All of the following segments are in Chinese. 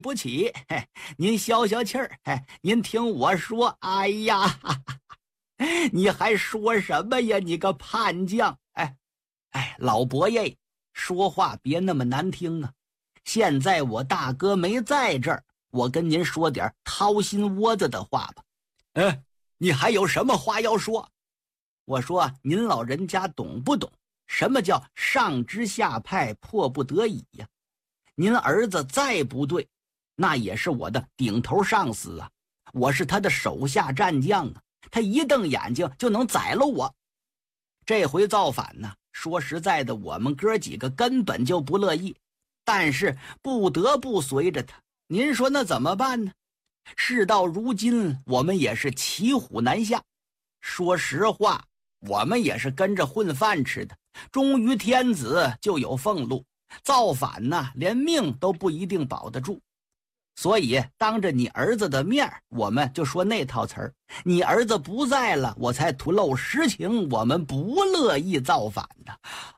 不起，您消消气儿，您听我说，哎呀，你还说什么呀？你个叛将！老伯爷，说话别那么难听啊！现在我大哥没在这儿，我跟您说点掏心窝子的话吧。你还有什么话要说？我说您老人家懂不懂什么叫上知下派，迫不得已呀？您儿子再不对，那也是我的顶头上司啊，我是他的手下战将啊，他一瞪眼睛就能宰了我。这回造反呢，说实在的，我们哥几个根本就不乐意，但是不得不随着他。您说那怎么办呢？事到如今，我们也是骑虎难下。说实话，我们也是跟着混饭吃的，忠于天子就有俸禄，造反呢，连命都不一定保得住。所以当着你儿子的面，我们就说那套词儿。你儿子不在了，我才吐露实情，我们不乐意造反的。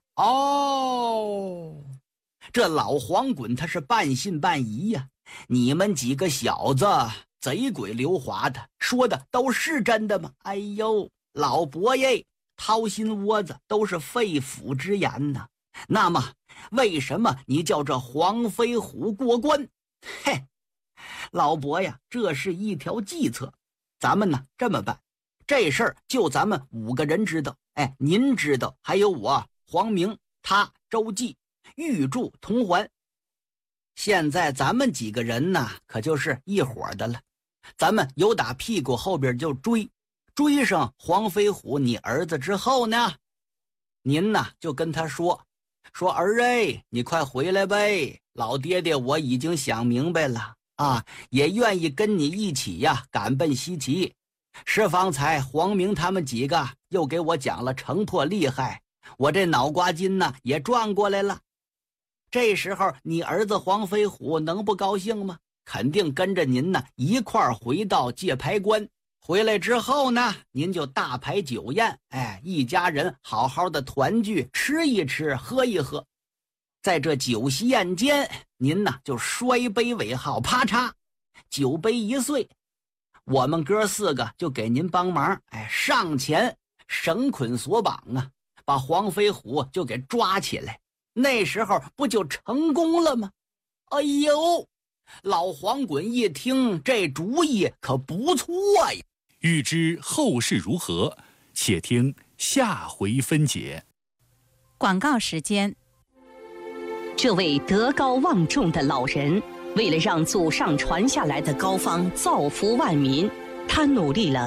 这老黄滚他是半信半疑呀。你们几个小子贼鬼溜滑的，说的都是真的吗？哎呦，老伯爷，掏心窝子都是肺腑之言呐。那么为什么你叫这黄飞虎过关？老伯呀，这是一条计策。咱们呢这么办，这事儿就咱们5个人知道，您知道，还有我黄明，他周记，玉柱同环。现在咱们几个人呢，可就是一伙的了。咱们有打屁股后边就追上黄飞虎你儿子之后呢，您呢就跟他说儿你快回来呗，老爹爹我已经想明白了啊，也愿意跟你一起呀赶奔西岐。是方才黄明他们几个又给我讲了城破厉害，我这脑瓜筋呢也转过来了。这时候你儿子黄飞虎能不高兴吗？肯定跟着您呢一块儿回到界牌关。回来之后呢，您就大排酒宴，一家人好好的团聚，吃一吃，喝一喝。在这酒席宴间，您呢就摔杯为号，啪嚓，酒杯一碎，我们哥4个就给您帮忙，上前绳捆索绑啊，把黄飞虎就给抓起来。那时候不就成功了吗？哎呦，老黄滚一听，这主意可不错呀。 欲知后事如何，且听下回分解。 广告时间。 这位德高望重的老人，为了让祖上传下来的膏方造福万民，他努力了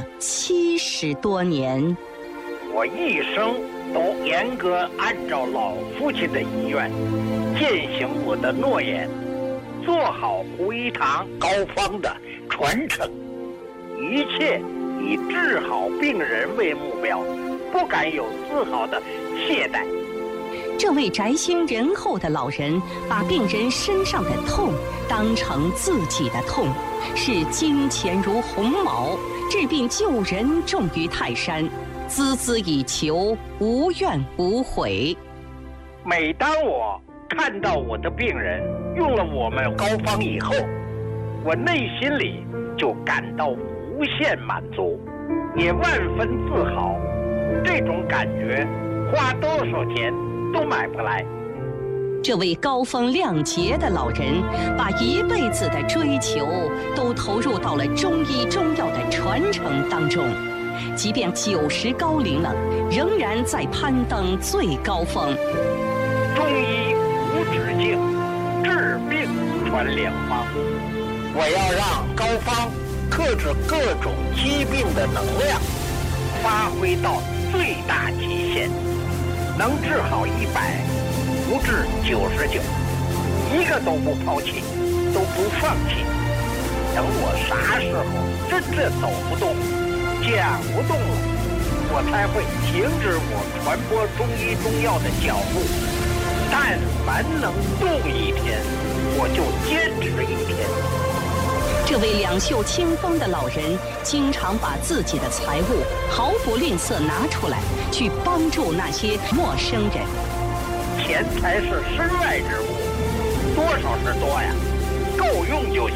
70多年。 我一生都严格按照老父亲的遗愿，践行我的诺言，做好胡一堂膏方的传承，一切以治好病人为目标，不敢有丝毫的懈怠。 这位宅心仁厚的老人，把病人身上的痛当成自己的痛，视金钱如鸿毛，治病救人重于泰山，孜孜以求，无怨无悔。 每当我看到我的病人用了我们膏方以后，我内心里就感到无限满足，也万分自豪。这种感觉花多少钱都买不来。 这位高风亮节的老人，把一辈子的追求都投入到了中医中药的传承当中，即便90高龄了，仍然在攀登最高峰。 中医无止境，治病传良方。我要让膏方克制各种疾病的能量发挥到最大极限，能治好100，不治99，一个都不抛弃，都不放弃。等我啥时候真正走不动，讲不动了，我才会停止我传播中医中药的脚步。但凡能动一天，我就坚持一天。 这位两袖清风的老人，经常把自己的财物毫不吝啬拿出来，去帮助那些陌生人。 钱财是身外之物，多少是多呀， 够用就行。